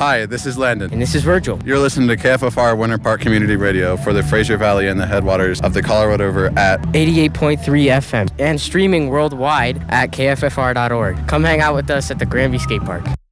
Hi, this is Landon. And this is Virgil. You're listening to KFFR Winter Park Community Radio for the Fraser Valley and the headwaters of the Colorado River at 88.3 FM and streaming worldwide at kffr.org. Come hang out with us at the Granby Skate Park.